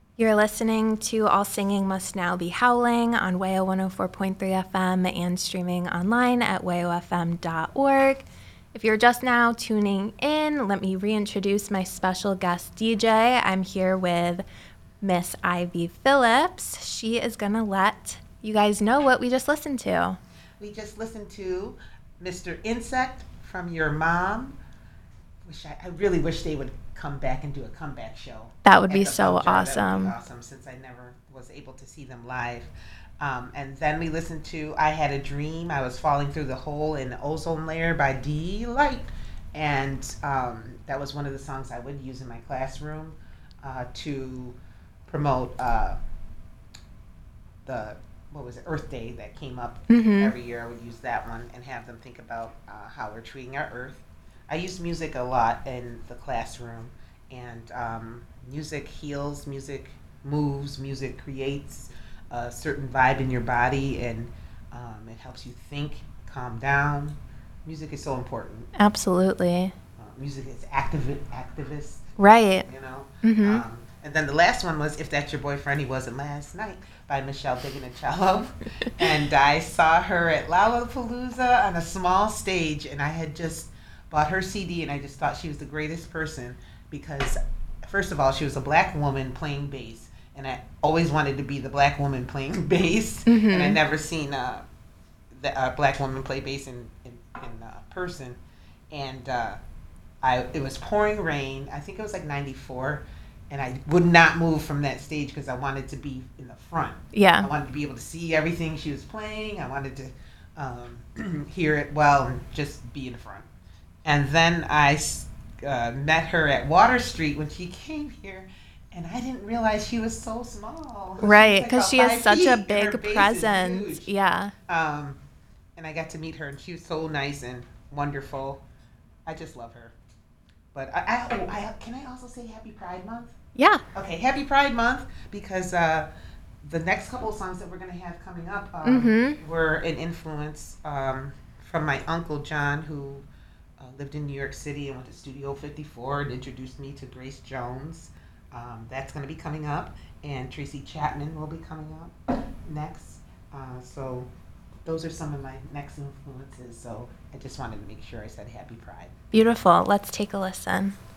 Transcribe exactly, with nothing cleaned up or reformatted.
You're listening to All Singing Must Now Be Howling on W A O one oh four point three F M and streaming online at W A O F M dot org. If you're just now tuning in, let me reintroduce my special guest D J. I'm here with Miss Ivy Phillips. She is going to let you guys know what we just listened to. We just listened to Mister Insect from Your Mom. Wish I, I really wish they would come back and do a comeback show. That would at be the so Funk Jar. awesome. That would be awesome since I never was able to see them live. Um, and then we listened to I Had a Dream. I was falling through the hole in the ozone layer by D-Light. And um, that was one of the songs I would use in my classroom uh, to promote uh, the, what was it, Earth Day that came up Mhm. every year. I would use that one and have them think about uh, how we're treating our Earth. I use music a lot in the classroom, and um, music heals, music moves, music creates a certain vibe in your body, and um, it helps you think, calm down. Music is so important. Absolutely. Uh, music is activi- activist, Right. you know. Mhm. Um, and then the last one was "If That's Your Boyfriend, He Wasn't Last Night" by Michelle Digginachello. And I saw her at Lollapalooza on a small stage, and I had just bought her C D, and I just thought she was the greatest person because, first of all, she was a black woman playing bass, and I always wanted to be the black woman playing bass, Mhm. and I never seen a, a black woman play bass in in, in uh, person, and uh, I it was pouring rain. I think it was like ninety-four, and I would not move from that stage because I wanted to be in the front. Yeah. I wanted to be able to see everything she was playing. I wanted to um, hear it well and just be in the front. And then I uh, met her at Water Street when she came here, and I didn't realize she was so small. Right, She's like because about she has five such feet, a and her big bass is presence. huge. Yeah. Um, and I got to meet her, and she was so nice and wonderful. I just love her. But I, I, oh, I can I also say Happy Pride Month? Yeah. Okay, Happy Pride Month, because uh, the next couple of songs that we're going to have coming up um, Mhm. were an influence um, from my uncle John, who uh, lived in New York City and went to Studio fifty-four and introduced me to Grace Jones. Um, that's going to be coming up, and Tracy Chapman will be coming up next. Uh, so those are some of my next influences. So I just wanted to make sure I said Happy Pride. Beautiful. Let's take a listen.